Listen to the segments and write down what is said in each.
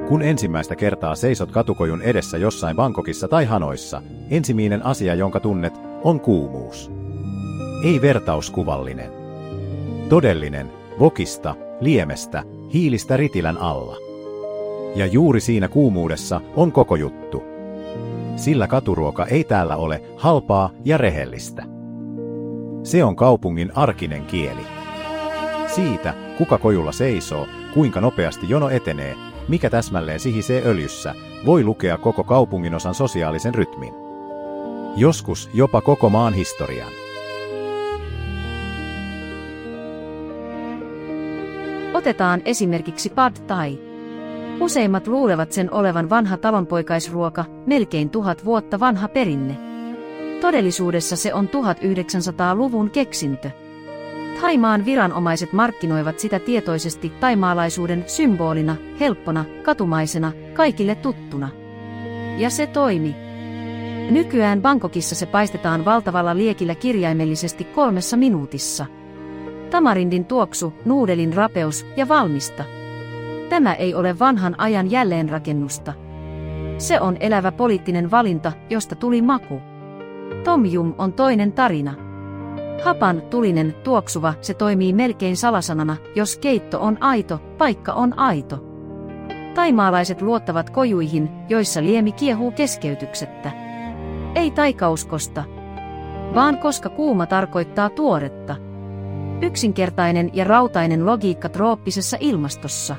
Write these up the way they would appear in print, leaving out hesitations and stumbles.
Kun ensimmäistä kertaa seisot katukojun edessä jossain Bangkokissa tai Hanoissa, ensimmäinen asia, jonka tunnet, on kuumuus. Ei vertauskuvallinen. Todellinen, vokista, liemestä, hiilistä ritilän alla. Ja juuri siinä kuumuudessa on koko juttu. Sillä katuruoka ei täällä ole halpaa ja rehellistä. Se on kaupungin arkinen kieli. Siitä, kuka kojulla seisoo, kuinka nopeasti jono etenee, mikä täsmälleen sihisee öljyssä, voi lukea koko kaupunginosan sosiaalisen rytmin. Joskus jopa koko maan historian. Otetaan esimerkiksi Pad Thai. Useimmat luulevat sen olevan vanha talonpoikaisruoka, melkein 1000 vuotta vanha perinne. Todellisuudessa se on 1900-luvun keksintö. Thaimaan viranomaiset markkinoivat sitä tietoisesti thaimaalaisuuden symbolina, helppona, katumaisena, kaikille tuttuna. Ja se toimi. Nykyään Bangkokissa se paistetaan valtavalla liekillä kirjaimellisesti 3 minuutissa. Tamarindin tuoksu, nuudelin rapeus ja valmista. Tämä ei ole vanhan ajan jälleenrakennusta. Se on elävä poliittinen valinta, josta tuli maku. Tom Yum on toinen tarina. Hapan, tulinen, tuoksuva, se toimii melkein salasanana, jos keitto on aito, paikka on aito. Taimaalaiset luottavat kojuihin, joissa liemi kiehuu keskeytyksettä. Ei taikauskosta, vaan koska kuuma tarkoittaa tuoretta. Yksinkertainen ja rautainen logiikka trooppisessa ilmastossa.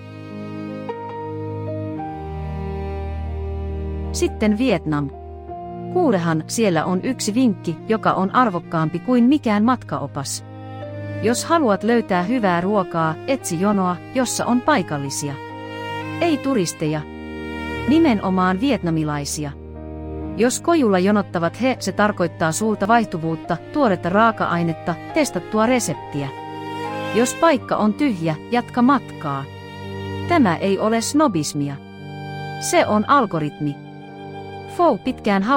Sitten Vietnam. Kuulehan, siellä on yksi vinkki, joka on arvokkaampi kuin mikään matkaopas. Jos haluat löytää hyvää ruokaa, etsi jonoa, jossa on paikallisia. Ei turisteja. Nimenomaan vietnamilaisia. Jos kojulla jonottavat he, se tarkoittaa suurta vaihtuvuutta, tuoretta raaka-ainetta, testattua reseptiä. Jos paikka on tyhjä, jatka matkaa. Tämä ei ole snobismia. Se on algoritmi. Pho pitkään